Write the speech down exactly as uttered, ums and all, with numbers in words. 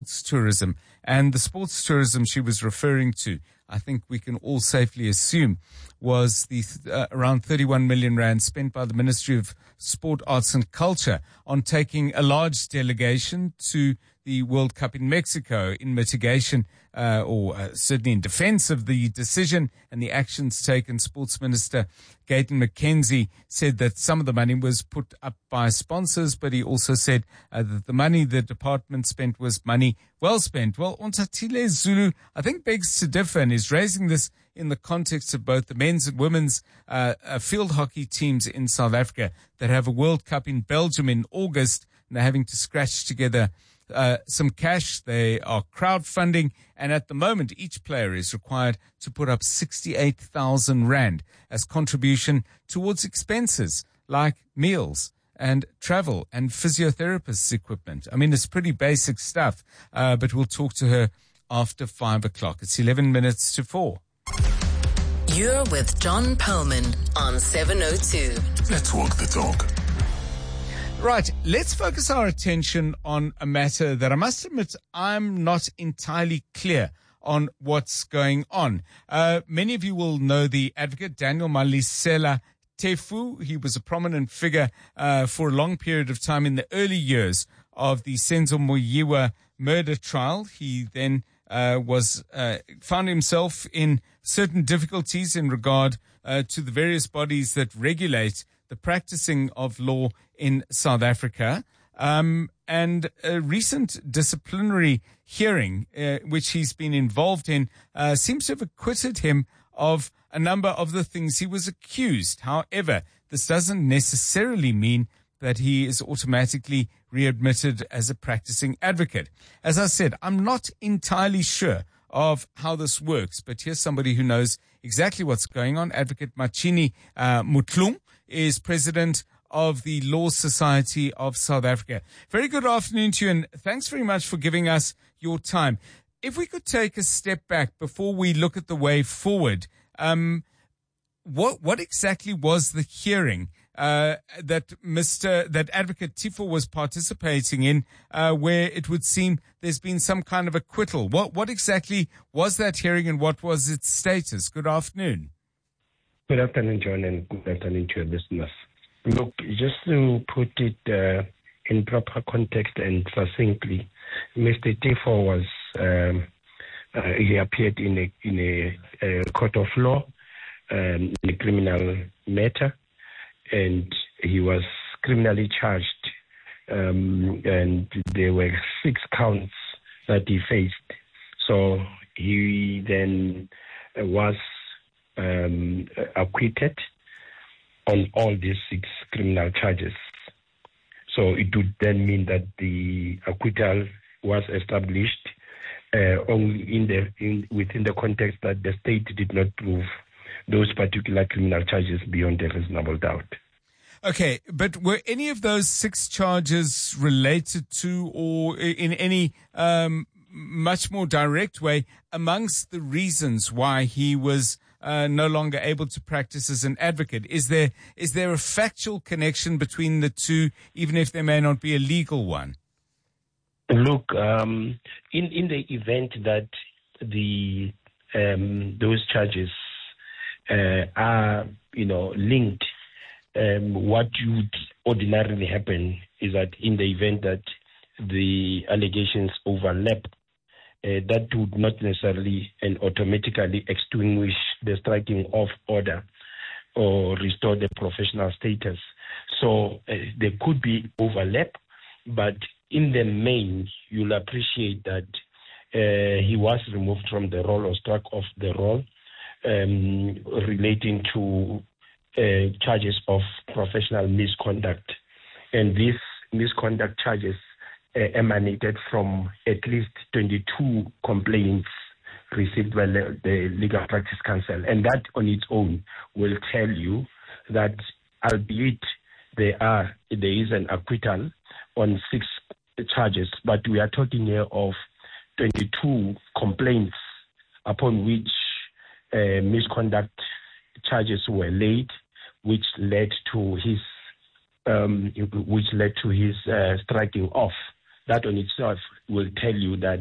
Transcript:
tourism. And the sports tourism she was referring to, I think we can all safely assume, was the uh, around thirty-one million rand spent by the Ministry of Sport, Arts and Culture on taking a large delegation to the World Cup in Mexico in mitigation uh, or uh, certainly in defense of the decision and the actions taken. Sports Minister Gayton McKenzie said that some of the money was put up by sponsors, but he also said uh, that the money the department spent was money well spent. Well, Ontatile Zulu, I think, begs to differ and is raising this in the context of both the men's and women's uh, uh, field hockey teams in South Africa that have a World Cup in Belgium in August, and they're having to scratch together Uh, some cash. They are crowdfunding, and at the moment, each player is required to put up sixty-eight thousand rand as contribution towards expenses like meals and travel and physiotherapists' equipment. I mean, it's pretty basic stuff, uh, but we'll talk to her after five o'clock. It's eleven minutes to four. You're with John Perlman on seven oh two. Let's walk the talk. Right, let's focus our attention on a matter that I must admit I'm not entirely clear on what's going on. Uh, many of you will know the advocate Daniel Malisela Tefu. He was a prominent figure uh, for a long period of time in the early years of the Senzo Muyiwa murder trial. He then uh, was uh, found himself in certain difficulties in regard uh, to the various bodies that regulate the practicing of law in South Africa. Um, and a recent disciplinary hearing, uh, which he's been involved in, uh, seems to have acquitted him of a number of the things he was accused. However, this doesn't necessarily mean that he is automatically readmitted as a practicing advocate. As I said, I'm not entirely sure of how this works, but here's somebody who knows exactly what's going on. Advocate Machini uh, Mutlung is president of the Law Society of South Africa. Very good afternoon to you, and thanks very much for giving us your time. If we could take a step back before we look at the way forward, um, what what exactly was the hearing uh, that Mister that Advocate Tifo was participating in, uh, where it would seem there's been some kind of acquittal? What what exactly was that hearing, and what was its status? Good afternoon. Good afternoon, John, and good afternoon to your listeners. Look, just to put it uh, in proper context and succinctly, Mister Tifo was um, uh, he appeared in a in a, a court of law, um, in a criminal matter, and he was criminally charged, um, and there were six counts that he faced. So he then uh, was um, acquitted on all these six criminal charges. So it would then mean that the acquittal was established uh, only in the in, within the context that the state did not prove those particular criminal charges beyond a reasonable doubt. Okay, but were any of those six charges related to, or in any um, much more direct way, amongst the reasons why he was Uh, no longer able to practice as an advocate? Is there is there a factual connection between the two, even if there may not be a legal one? Look, um, in in the event that the um, those charges uh, are, you know, linked, um, what would ordinarily happen is that in the event that the allegations overlap, Uh, that would not necessarily and automatically extinguish the striking off order or restore the professional status. So uh, there could be overlap, but in the main, you'll appreciate that uh, he was removed from the role or struck off the role um, relating to uh, charges of professional misconduct. And these misconduct charges Uh, emanated from at least twenty-two complaints received by the, the Legal Practice Council. And that on its own will tell you that, albeit there are there is an acquittal on six charges, but we are talking here of twenty-two complaints upon which uh, misconduct charges were laid, which led to his um, which led to his uh, striking off. that on itself will tell you that